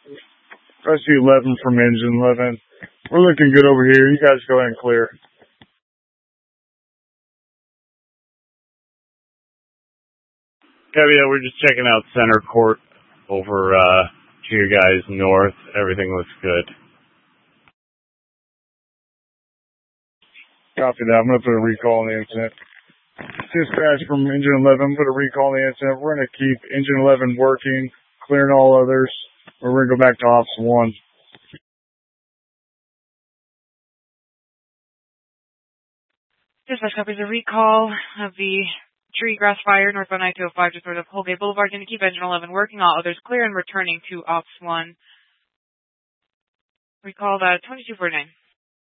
Rescue 11 from Engine 11. We're looking good over here. You guys go ahead and clear. Yeah, we're just checking out center court over to you guys north. Everything looks good. Copy that. I'm going to put a recall on the incident. Dispatch from Engine 11, put a recall on the incident. We're going to keep Engine 11 working, clearing all others. We're going to go back to Ops 1. Dispatch copies a recall of the tree grass fire northbound I-205 just north of Holgate Boulevard. Going to keep Engine 11 working, all others clear and returning to Ops 1. Recall that 2249.